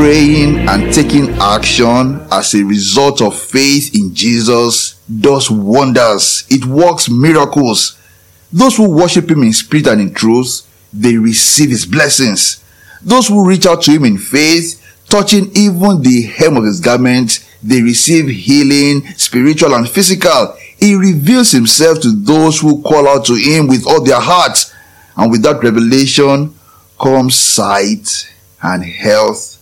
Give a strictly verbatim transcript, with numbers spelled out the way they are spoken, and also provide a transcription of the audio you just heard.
praying and taking action as a result of faith in Jesus does wonders. It works miracles. Those who worship him in spirit and in truth, they receive his blessings. Those who reach out to him in faith, touching even the hem of his garment, they receive healing, spiritual and physical. He reveals himself to those who call out to him with all their hearts. And with that revelation comes sight and health